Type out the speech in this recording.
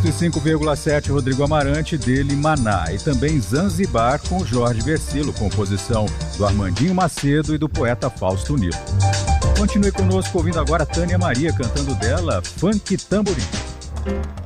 105,7 Rodrigo Amarante, dele Maná. E também Zanzibar com Jorge Versilo, composição do Armandinho Macedo e do poeta Fausto Nilo. Continue conosco ouvindo agora Tânia Maria cantando dela Funk Tamborim.